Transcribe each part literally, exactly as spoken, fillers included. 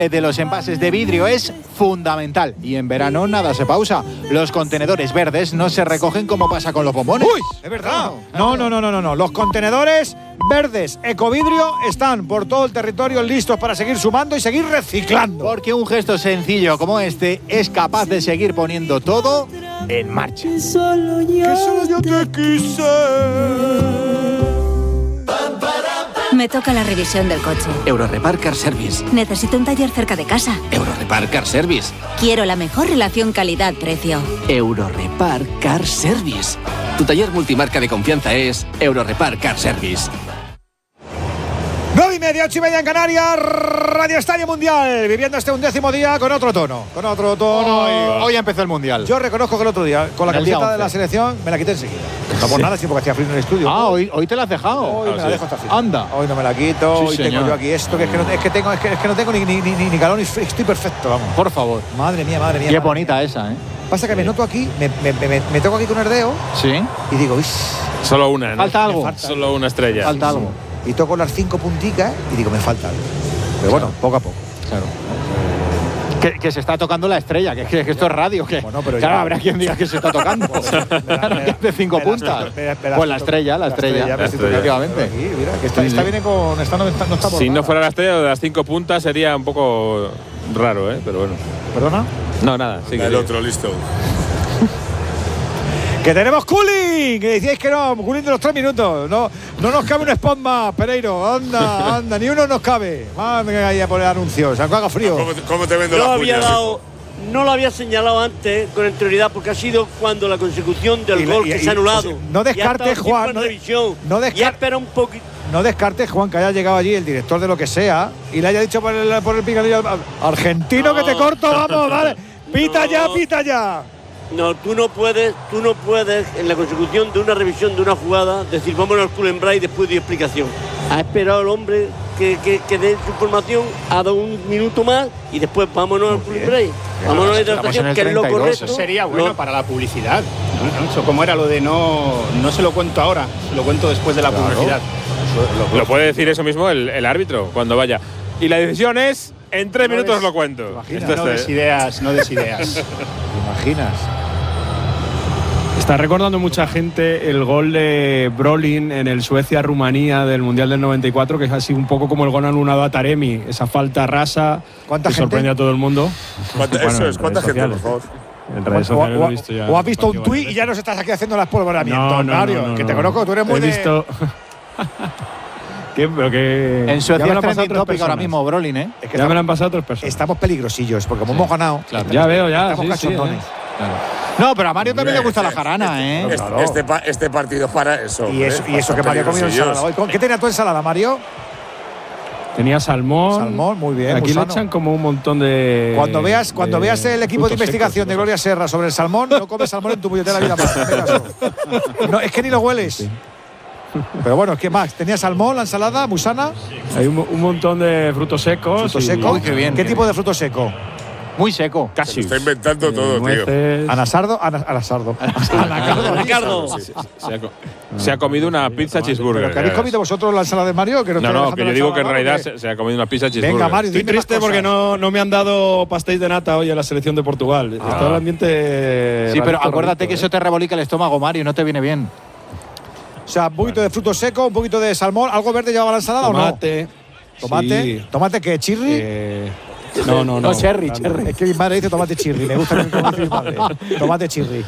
de los envases de vidrio es fundamental y en verano nada se pausa. Los contenedores verdes no se recogen como pasa con los bombones. ¡Uy! Es verdad. No, no, no, no, no, no. Los contenedores verdes Ecovidrio están por todo el territorio listos para seguir sumando y seguir reciclando. Porque un gesto sencillo como este es capaz de seguir poniendo todo en marcha. Que solo yo, que solo yo te quise. Me toca la revisión del coche. Eurorepar Car Service. Necesito un taller cerca de casa. Eurorepar Car Service. Quiero la mejor relación calidad-precio. Eurorepar Car Service. Tu taller multimarca de confianza es Eurorepar Car Service. Nueve y media, ocho y media en Canarias, Radio Estadio Mundial, viviendo este undécimo día con otro tono, con otro tono. Hoy, hoy empezó el Mundial. Yo reconozco que el otro día, con la camiseta de la selección, me la quité enseguida. No por nada, sino porque hacía frío en el estudio. Ah, hoy, hoy te la has dejado. Hoy ah, me sí. la dejo hasta el final. Anda. Hoy no me la quito, sí, hoy señor. tengo yo aquí esto, que es que no, es que tengo, es que, es que no tengo ni, ni, ni, ni calor, ni estoy perfecto, vamos. Por favor. Madre mía, madre mía. Qué madre bonita mía. esa, ¿eh? Pasa que me noto aquí, me, me, me, me, me toco aquí con Erdeo. Sí. Y digo, uy. Solo una, ¿no? Falta algo. Falta Solo una estrella. Falta algo. Y toco las cinco punticas y digo, me falta algo. Pero bueno, poco a poco. Claro. Que, que se está tocando la estrella, que, que, que esto es radio. Que, bueno, pero claro, ya, habrá quien diga que se está tocando. Claro, que es de cinco puntas. Pues la estrella, la estrella. Efectivamente. Mira, que esta, esta viene con. Esta no, esta no está Si no fuera la estrella de las cinco puntas sería un poco raro, ¿eh? Pero bueno. ¿Perdona? No, nada. Sí que el sí. otro, listo. Que tenemos cooling, que decíais que no, cooling de los tres minutos. No, no nos cabe un spot más, Pereiro. Anda, anda, ni uno nos cabe. Madre que ahí a poner anuncios, aunque haga frío. ¿Cómo te, cómo te vendo no la había puña, dado, no lo había señalado antes con anterioridad porque ha sido cuando la consecución del Y la- gol y- que y- se ha anulado. pues, no descartes, Juan, no, revisión, no ya descar- espera un poquito. No descartes, Juan, que haya llegado allí el director de lo que sea y le haya dicho por el, por el picanillo argentino no, que te corto, vamos, vale. Pita no, ya, pita ya. No, tú no puedes, tú no puedes en la consecución de una revisión de una jugada decir vámonos al Cullen Bray después de explicación. Ha esperado el hombre que, que, que dé su información, ha dado un minuto más y después vámonos al Cullen Bray. Vámonos a la hidratación, que es lo correcto. Eso sería bueno no. para la publicidad. ¿No? Eso como era lo de no, no se lo cuento ahora, se lo cuento después de la claro. publicidad. Lo, lo puede decir eso mismo el, el árbitro cuando vaya. Y la decisión es, en tres no minutos des, lo cuento. Esto no des ideas, no des ideas. ¿Te imaginas? Está recordando mucha gente el gol de Brolin en el Suecia-Rumanía del Mundial del noventa y cuatro, que es así un poco como el gol anulado a Taremi, esa falta rasa ¿Cuánta que gente? sorprende a todo el mundo. ¿Cuánta, bueno, eso es, ¿cuánta gente, por favor? En redes o, sociales o, lo he visto ya o has visto un tuit y ya nos estás aquí haciendo las polvoramientos, no, no, Mario, no, no, que no, te no. conozco, tú eres muy He de… visto… ¿Qué? Pero que en Suecia es trending topic ahora mismo, Brolin, ¿eh? Es que ya estamos, me lo han pasado otras personas. Estamos peligrosillos, porque como sí. hemos ganado… Claro. Ya veo, ya, estamos sí, cachondones. Sí, ¿eh? Claro. No, pero a Mario también le gusta la jarana, ¿eh? Este, claro. este, este partido es para eso. Y eso, y eso que Mario ha comido ensalada hoy. ¿Qué tenía tu ensalada, Mario? Tenía salmón. Salmón, muy bien. Aquí muy le sano. echan como un montón de. Cuando veas, cuando de veas el equipo de investigación secos, de Gloria Serra sobre el salmón, no comes salmón en tu puñetera vida más. No, es que ni lo hueles. Sí. Pero bueno, ¿qué más? ¿Tenía salmón, la ensalada, muy sana? Hay un, un montón de frutos secos. ¿Frutos y, secos? Uy, qué bien. ¿Qué qué tipo bien. de fruto seco? Muy seco. Casi. Se está inventando eh, todo, nueces. tío. Anasardo, ana, anasardo. Anacardo. Anacardo. Sí, sí, sí. Se, ha, se ha comido una pizza cheeseburger. ¿Pero que habéis comido vosotros la ensalada de Mario? Que no, no, no, que yo digo que en realidad se, se ha comido una pizza cheeseburger. Venga, Mario, estoy triste porque no, no me han dado pastéis de nata hoy en la selección de Portugal. Ah. Está el ambiente… Sí, pero rarito, acuérdate rarito, que ¿eh? eso te rebolica el estómago, Mario, no te viene bien. O sea, un poquito de fruto seco, un poquito de salmón. ¿Algo verde llevaba la ensalada tomate, o no? Tomate. Sí. ¿Tomate qué? ¿Chirri? Eh, no, no, no. No, cherry, Dale. cherry. Es que mi madre dice tomate chirri. Me gusta que me dice mi madre. Tomate chirri.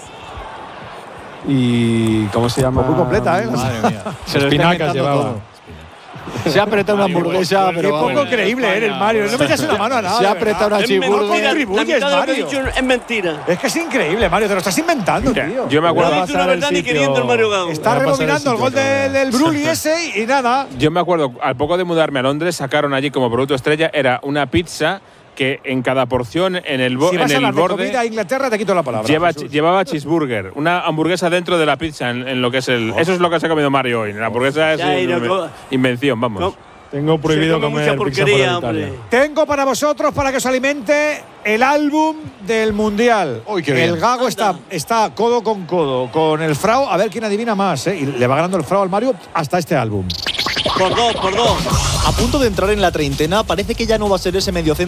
Y ¿cómo se llama? Muy completa, ¿eh? Madre mía. Se lo está Espinacas inventando llevaba. todo. Se ha apretado una hamburguesa, Qué pero poco vamos. creíble eres, Mario. No me echas una mano a nada. Se ha de apretado verdad. una Es cheeseburger. mentira, la contribuyes, mitad de lo que he Mario. dicho es mentira. Es que es increíble, Mario. Te lo estás inventando, Mira, tío. yo me No acuerdo. ha dicho una verdad ni queriendo el Mario Gago. Está Voy a pasar el rebobinando el sitio gol otra del, vez. del Bruli ese y nada. Yo me acuerdo, al poco de mudarme a Londres, sacaron allí como producto estrella, era una pizza que en cada porción, en el, bo Si vas en a el hablar de borde, comida a Inglaterra, te quito la palabra. lleva, Jesús. llevaba cheeseburger, una hamburguesa dentro de la pizza, en, en lo que es el… Eso es lo que se ha comido Mario hoy. La hamburguesa es Ya, y no, una co- invención, vamos. No. Tengo prohibido Se come comer mucha pizza porquería, fuera de hombre. Italia. Tengo para vosotros, para que os alimente, el álbum del Mundial. Uy, qué bien. El Gago está, está codo con codo con el Frau. A ver quién adivina más, ¿eh? Y le va ganando el Frau al Mario hasta este álbum. Por dos, por dos. A punto de entrar en la treintena, parece que ya no va a ser ese mediocentro